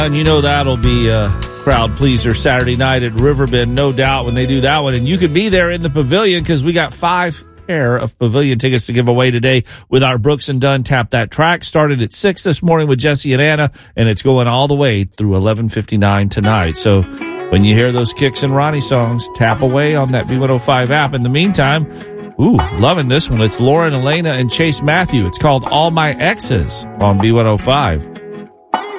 And you know that'll be a crowd pleaser Saturday night at Riverbend, no doubt, when they do that one. And you could be there in the pavilion because we got 5 pair of pavilion tickets to give away today with our Brooks and Dunn Tap That Track. Started at 6 this morning with Jesse and Anna, and it's going all the way through 11:59 tonight. So when you hear those Kix and Ronnie songs, tap away on that B105 app. In the meantime, loving this one. It's Lauren, Elena, and Chase Matthew. It's called All My Exes on B105.